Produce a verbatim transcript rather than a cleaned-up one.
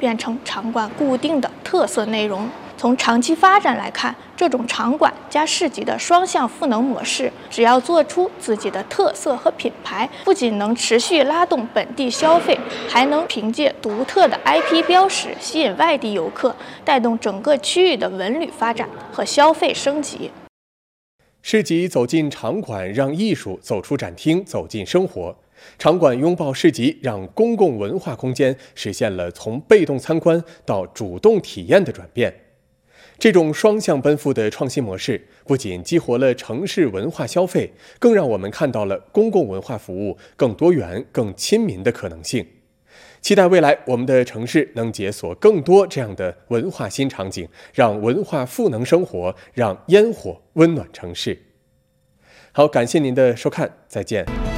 变成场馆固定的特色内容。从长期发展来看，这种场馆加市集的双向赋能模式，只要做出自己的特色和品牌，不仅能持续拉动本地消费，还能凭借独特的 I P 标识吸引外地游客，带动整个区域的文旅发展和消费升级。 市集走进场馆，让艺术走出展厅，走进生活。场馆拥抱市集，让公共文化空间实现了从被动参观到主动体验的转变。这种双向奔赴的创新模式，不仅激活了城市文化消费，更让我们看到了公共文化服务更多元、更亲民的可能性。期待未来我们的城市能解锁更多这样的文化新场景，让文化赋能生活，让烟火温暖城市。好，感谢您的收看，再见。